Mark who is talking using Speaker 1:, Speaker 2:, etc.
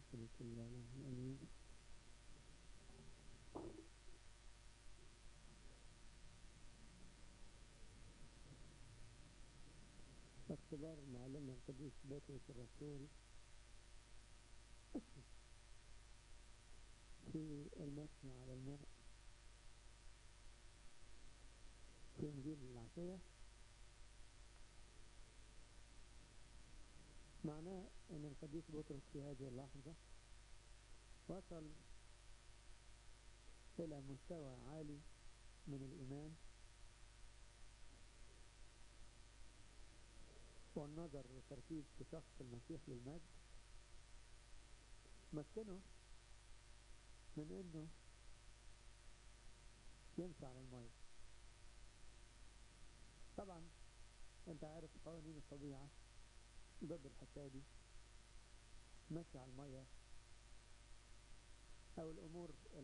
Speaker 1: بسم الله الرحمن الرحيم. اختبار معلمنا القديس بطرس الرسول في المسح على الماء في إنجيل العشية، معناه أن القديس بطرس في هذه اللحظة وصل إلى مستوى عالي من الإيمان والنظر والتركيز في شخص المسيح للمجد، مكنه من أنه يمشي على المية. طبعا أنت عارف قوانين الطبيعة ضد الحكاية دي، مشي على المية أو الأمور